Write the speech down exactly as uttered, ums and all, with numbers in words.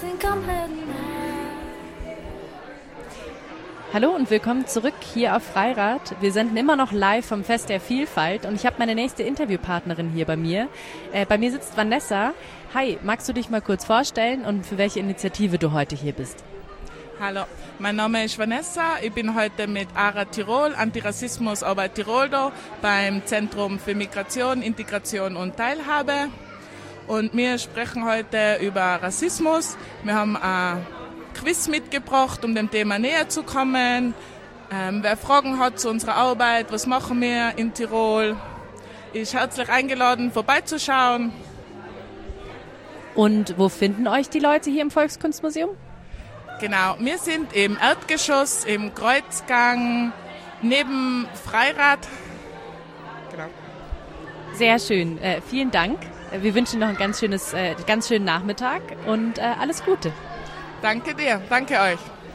think I'm heading there. Hallo und willkommen zurück hier auf Freirad. Wir senden immer noch live vom Fest der Vielfalt und ich habe meine nächste Interviewpartnerin hier bei mir. Äh, bei mir sitzt Vanessa. Hi, magst du dich mal kurz vorstellen und für welche Initiative du heute hier bist? Hallo, mein Name ist Vanessa. Ich bin heute mit ARA Tirol, Antirassismus Arbeit Tirol da, beim Zentrum für Migration, Integration und Teilhabe. Und wir sprechen heute über Rassismus. Wir haben ein Quiz mitgebracht, um dem Thema näher zu kommen. Ähm, wer Fragen hat zu unserer Arbeit, was machen wir in Tirol, ist herzlich eingeladen, vorbeizuschauen. Und wo finden euch die Leute hier im Volkskunstmuseum? Genau, wir sind im Erdgeschoss, im Kreuzgang, neben Freirad. Genau. Sehr schön, äh, vielen Dank. Wir wünschen noch einen ganz, schönes, äh, ganz schönen Nachmittag und äh, alles Gute. Danke dir, danke euch.